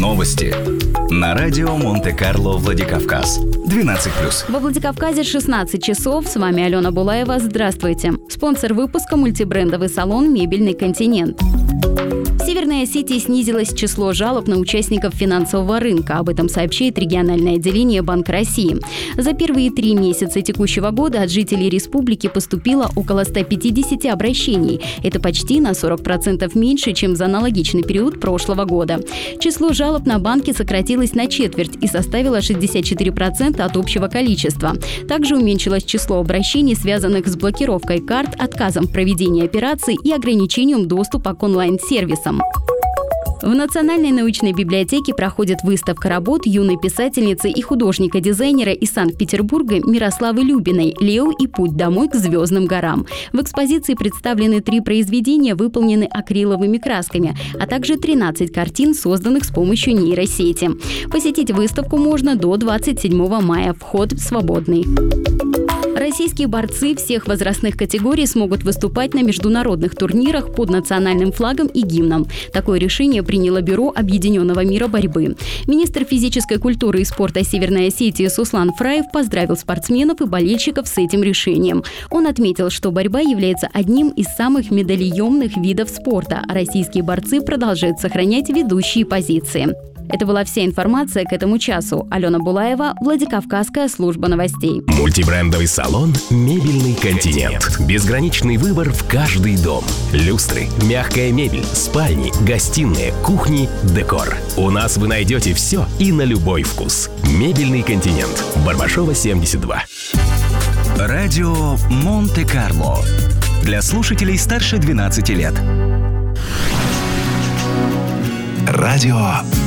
Новости на радио Монте-Карло Владикавказ. 12+. Во Владикавказе 16 часов. С вами Алена Булаева. Здравствуйте. Спонсор выпуска — мультибрендовый салон «Мебельный континент». В Северной Осетии снизилось число жалоб на участников финансового рынка. Об этом сообщает региональное отделение Банка России. За первые 3 месяца текущего года от жителей республики поступило около 150 обращений. Это почти на 40% меньше, чем за аналогичный период прошлого года. Число жалоб на банки сократилось на четверть и составило 64% от общего количества. Также уменьшилось число обращений, связанных с блокировкой карт, отказом в проведении операций и ограничением доступа к онлайн-сервисам. В Национальной научной библиотеке проходит выставка работ юной писательницы и художника-дизайнера из Санкт-Петербурга Мирославы Любиной «Лео и путь домой к звездным горам». В экспозиции представлены 3 произведения, выполнены акриловыми красками, а также 13 картин, созданных с помощью нейросети. Посетить выставку можно до 27 мая. Вход свободный. Российские борцы всех возрастных категорий смогут выступать на международных турнирах под национальным флагом и гимном. Такое решение приняло Бюро Объединенного мира борьбы. Министр физической культуры и спорта Северной Осетии Суслан Фраев поздравил спортсменов и болельщиков с этим решением. Он отметил, что борьба является одним из самых медальонных видов спорта, а российские борцы продолжают сохранять ведущие позиции. Это была вся информация к этому часу. Алена Булаева, Владикавказская служба новостей. Мультибрендовый салон «Мебельный континент». Безграничный выбор в каждый дом. Люстры, мягкая мебель, спальни, гостиные, кухни, декор. У нас вы найдете все и на любой вкус. «Мебельный континент». Барбашова, 72. Радио Монте-Карло. Для слушателей старше 12 лет. Радио